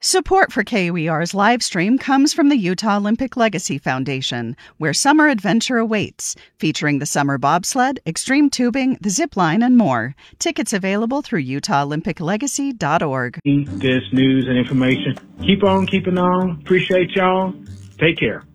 Support for KUER's live stream comes from the Utah Olympic Legacy Foundation, where summer adventure awaits, featuring the summer bobsled, extreme tubing, the zip line, and more. Tickets available through UtahOlympicLegacy.org. This news and information. Keep on keeping on. Appreciate y'all. Take care.